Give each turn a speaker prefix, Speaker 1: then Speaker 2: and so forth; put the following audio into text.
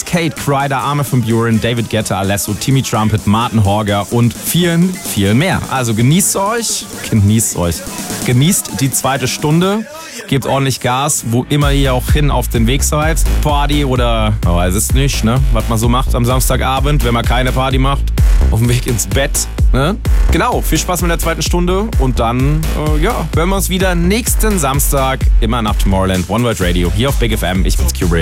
Speaker 1: Kate, Kryder, Armin van Buuren, David Guetta, Alesso, Timmy Trumpet, Martin Horger und vielen, vielen mehr. Also genießt die zweite Stunde. Gebt ordentlich Gas, wo immer ihr auch hin auf den Weg seid. Party oder, man weiß es nicht, ne? Was man so macht am Samstagabend, wenn man keine Party macht. Auf dem Weg ins Bett. Ne? Genau, viel Spaß mit der zweiten Stunde. Und dann, hören wir uns wieder nächsten Samstag, immer nach Tomorrowland, One World Radio, hier auf Big FM. Ich bin's, Q-Ray.